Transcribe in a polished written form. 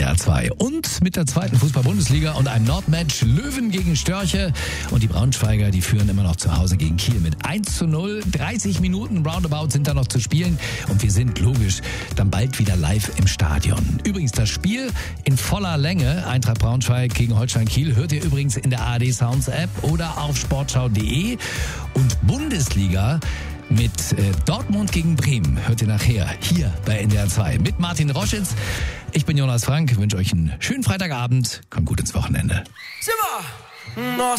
NDR 2. Und mit der zweiten Fußball-Bundesliga und einem Nordmatch Löwen gegen Störche. Und die Braunschweiger, die führen immer noch zu Hause gegen Kiel mit 1:0. 30 Minuten roundabout sind da noch zu spielen. Und wir sind logisch dann bald wieder live im Stadion. Übrigens, das Spiel in voller Länge, Eintracht Braunschweig gegen Holstein Kiel, hört ihr übrigens in der ARD Sounds App oder auf sportschau.de. Und Bundesliga mit Dortmund gegen Bremen hört ihr nachher hier bei NDR 2 mit Martin Roschitz. Ich bin Jonas Frank, wünsche euch einen schönen Freitagabend. Kommt gut ins Wochenende. Simmer!